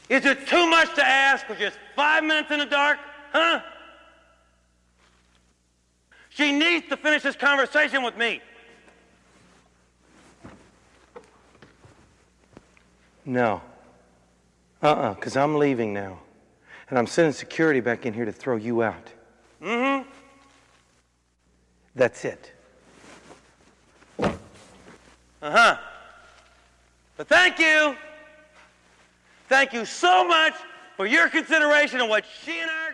Is it too much to ask for just 5 minutes in the dark? Huh? She needs to finish this conversation with me. No. Because I'm leaving now. And I'm sending security back in here to throw you out. Mm-hmm. That's it. Uh-huh. But thank you. Thank you so much for your consideration of what she and I